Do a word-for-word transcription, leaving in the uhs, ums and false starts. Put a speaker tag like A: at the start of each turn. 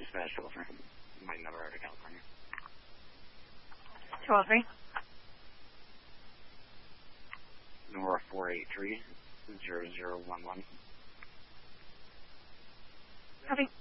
A: dispatch two oh three. My number out of California.
B: two oh three.
A: Nora four eight three, zero zero one one.
B: Copy.